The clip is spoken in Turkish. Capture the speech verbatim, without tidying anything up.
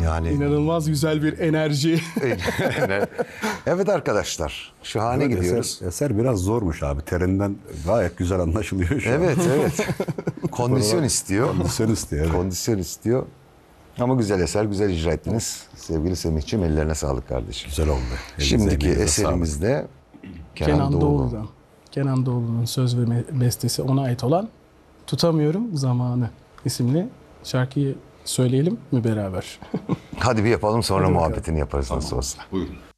Yani İnanılmaz güzel bir enerji. evet arkadaşlar, şahane Evet, gidiyoruz. Eser, eser biraz zormuş abi. Terinden gayet güzel anlaşılıyor şu Evet, an. evet. Kondisyon istiyor. Kondisyon istiyor. Evet. Kondisyon istiyor. Ama güzel eser, güzel icra ettiniz. Sevgili Semih'ciğim, ellerine sağlık kardeşim. Güzel oldu. Elinize, Şimdiki emeğinize eserimizde Kenan, Kenan Doğulu. Doğulu'dan. Kenan Doğulu'nun söz ve me- bestesi ona ait olan Tutamıyorum Zamanı isimli şarkıyı söyleyelim mi beraber? Hadi bir yapalım, sonra Hadi bakalım. muhabbetini yaparız nasıl olsa. Buyurun.